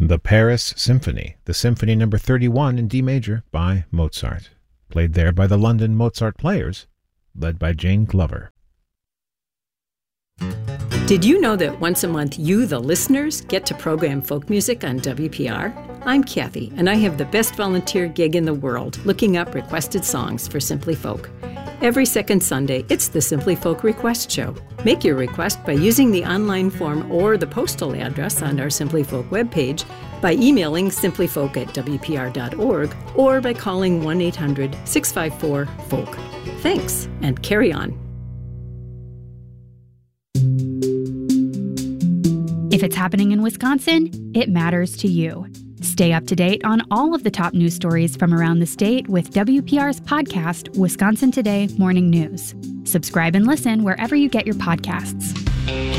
The Paris Symphony, the Symphony No. 31 in D major by Mozart, played there by the London Mozart Players, led by Jane Glover. Did you know that once a month you, the listeners, get to program folk music on WPR? I'm Kathy, and I have the best volunteer gig in the world, looking up requested songs for Simply Folk. Every second Sunday, it's the Simply Folk Request Show. Make your request by using the online form or the postal address on our Simply Folk webpage, by emailing simplyfolk@wpr.org, or by calling 1-800-654-FOLK. Thanks, and carry on. If it's happening in Wisconsin, it matters to you. Stay up to date on all of the top news stories from around the state with WPR's podcast, Wisconsin Today Morning News. Subscribe and listen wherever you get your podcasts.